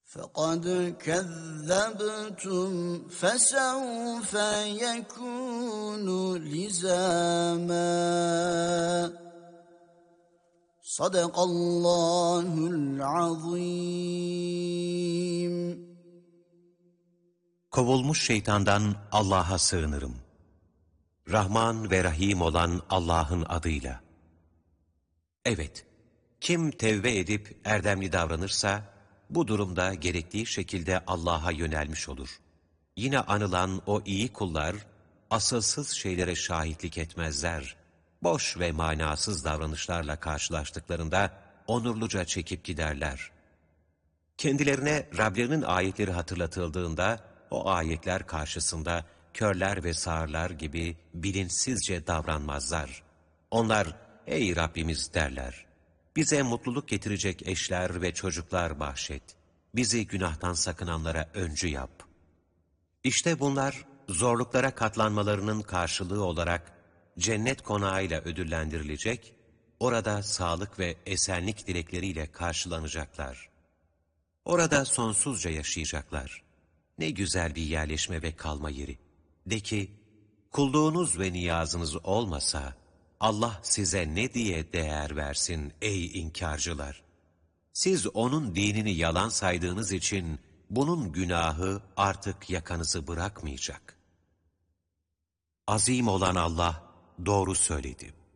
فَقَدْ كَذَّبْتُمْ فَسَوْفَ يَكُونُ لِزَامًا صَدَقَ اللّٰهُ الْعَظِيمُ. Kovulmuş şeytandan Allah'a sığınırım. Rahman ve Rahim olan Allah'ın adıyla. Evet, kim tevbe edip erdemli davranırsa, bu durumda gerektiği şekilde Allah'a yönelmiş olur. Yine anılan o iyi kullar, asılsız şeylere şahitlik etmezler. Boş ve manasız davranışlarla karşılaştıklarında onurluca çekip giderler. Kendilerine Rablerinin ayetleri hatırlatıldığında, o ayetler karşısında körler ve sağırlar gibi bilinçsizce davranmazlar. Onlar, ey Rabbimiz derler, bize mutluluk getirecek eşler ve çocuklar bahşet, bizi günahtan sakınanlara öncü yap. İşte bunlar, zorluklara katlanmalarının karşılığı olarak cennet konağıyla ödüllendirilecek, orada sağlık ve esenlik dilekleriyle karşılanacaklar. Orada sonsuzca yaşayacaklar. Ne güzel bir yerleşme ve kalma yeri. De ki, kulluğunuz ve niyazınız olmasa, Allah size ne diye değer versin ey inkarcılar? Siz onun dinini yalan saydığınız için, bunun günahı artık yakanızı bırakmayacak. Azim olan Allah doğru söyledi.